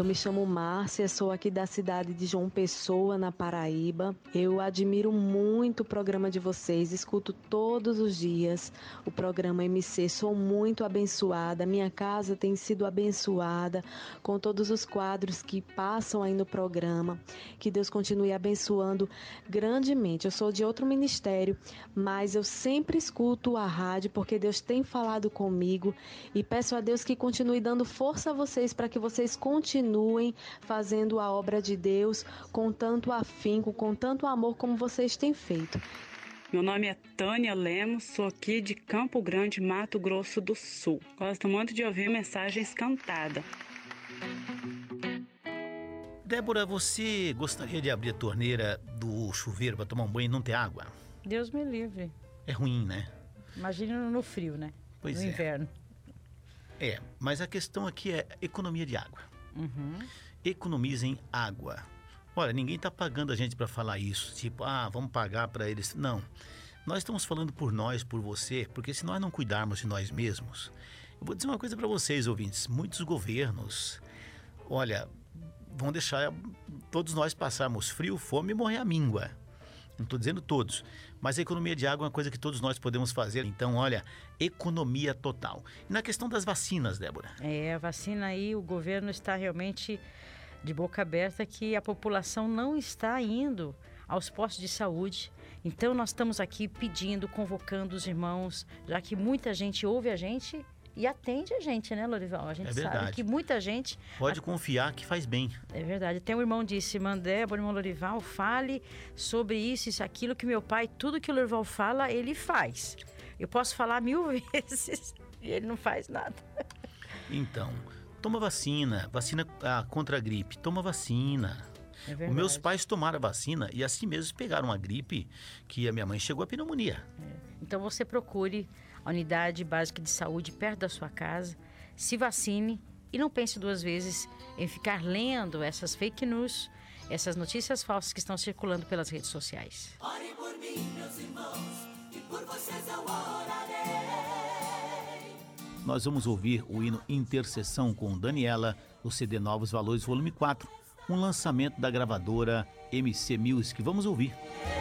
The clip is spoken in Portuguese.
Eu me chamo Márcia, sou aqui da cidade de João Pessoa, na Paraíba. Eu admiro muito o programa de vocês, escuto todos os dias o programa MC, sou muito abençoada. Minha casa tem sido abençoada com todos os quadros que passam aí no programa. Que Deus continue abençoando grandemente. Eu sou de outro ministério, mas eu sempre escuto a rádio porque Deus tem falado comigo e peço a Deus que continue dando força a vocês para que vocês continuem fazendo a obra de Deus com tanto afinco, com tanto amor como vocês têm feito. Meu nome é Tânia Lemos, sou aqui de Campo Grande, Mato Grosso do Sul. Gosto muito de ouvir mensagens cantadas. Débora, você gostaria de abrir a torneira do chuveiro para tomar um banho e não ter água? Deus me livre. É ruim, né? Imagina no frio, né? Pois no inverno. Mas a questão aqui é economia de água. Uhum. Economizem água. Olha, ninguém está pagando a gente para falar isso, tipo, vamos pagar para eles. Não, nós estamos falando por nós, por você, porque se nós não cuidarmos de nós mesmos, eu vou dizer uma coisa para vocês, ouvintes, muitos governos, olha, vão deixar todos nós passarmos frio, fome e morrer à míngua. Não estou dizendo todos, mas a economia de água é uma coisa que todos nós podemos fazer. Então, olha, economia total. E na questão das vacinas, Débora? A vacina aí, o governo está realmente de boca aberta que a população não está indo aos postos de saúde. Então, nós estamos aqui pedindo, convocando os irmãos, já que muita gente ouve a gente e atende a gente, né, Lorival? A gente sabe que muita gente... Pode confiar que faz bem. É verdade. Até um irmão disse, irmã Débora, irmão Lorival, fale sobre isso, aquilo que meu pai, tudo que o Lorival fala, ele faz. Eu posso falar 1000 vezes e ele não faz nada. Então, toma vacina contra a gripe, toma vacina. É verdade. Os meus pais tomaram a vacina e assim mesmo pegaram a gripe, que a minha mãe chegou a pneumonia. Então você procure a unidade básica de saúde perto da sua casa, se vacine e não pense 2 vezes em ficar lendo essas fake news, essas notícias falsas que estão circulando pelas redes sociais. Ore por mim, meus irmãos, e por vocês eu orarei. Nós vamos ouvir o hino Intercessão com Daniela, do CD Novos Valores, volume 4, um lançamento da gravadora MC Music. Vamos ouvir.